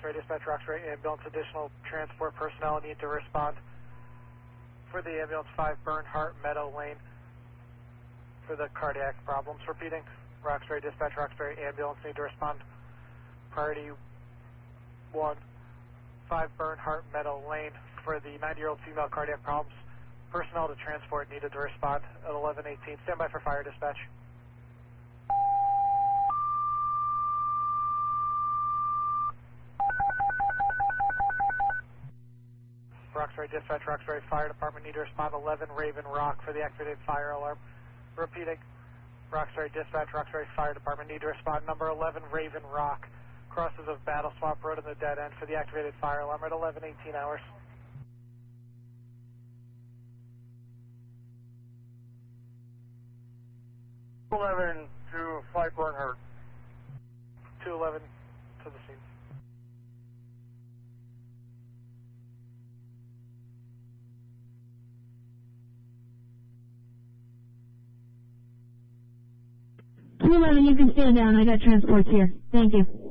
Roxbury Dispatch, Roxbury Ambulance, additional transport personnel need to respond for the ambulance 5 Bernhardt Meadow Lane for the cardiac problems. Repeating, Roxbury Dispatch, Roxbury Ambulance need to respond. Priority 1, 5 Bernhardt Meadow Lane for the 90-year-old female cardiac problems. Personnel to transport needed to respond at 11:18. Stand by for fire dispatch. Roxbury Dispatch, Roxbury Fire Department need to respond 11 Raven Rock for the activated fire alarm. Repeating, Roxbury Dispatch, Roxbury Fire Department need to respond number 11 Raven Rock, crosses of Battle Swamp Road in the dead end for the activated fire alarm at 11:18 hours. 211 to 5 Bernhardt. 211 to the scene. You can stand down. I got transports here. Thank you.